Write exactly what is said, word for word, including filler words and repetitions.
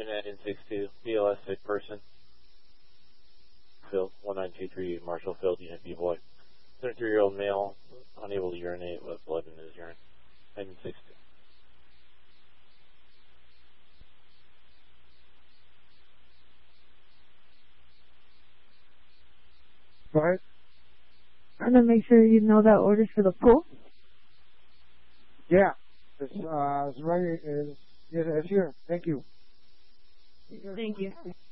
Jeanette in six two, B L S sick person. Field one nine two three, Marshall Field, Unit B boy. thirty-three-year-old male, unable to urinate with blood in his urine. Head in six two. Go ahead. I'm going to make sure you know that order's for the pool. Yeah. It's, uh, it's right, it's, it's here. Thank you. Thank you.